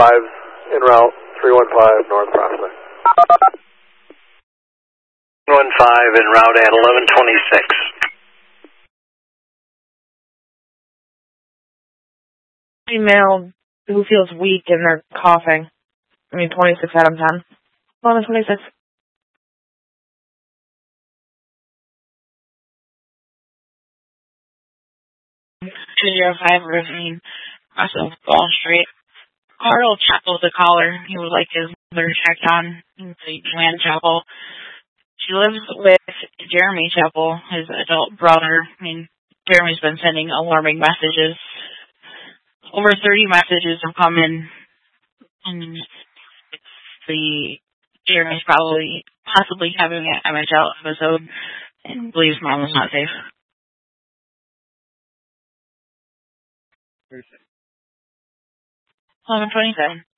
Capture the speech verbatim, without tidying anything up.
five en route, three one five North Prospect. one five en route at eleven twenty-six. Female who feels weak and they're coughing. I mean, twenty-six out of ten. eleven twenty-six. two zero five Ravine, also Gall Street. Carl Chapel, the caller, he would like his mother checked on. It's Joanne Chapel. She lives with Jeremy Chapel, his adult brother. I mean, Jeremy's been sending alarming messages. Over thirty messages have come in. And the Jeremy's probably possibly having an M H L episode and believes mom is not safe. eleven twenty-seven.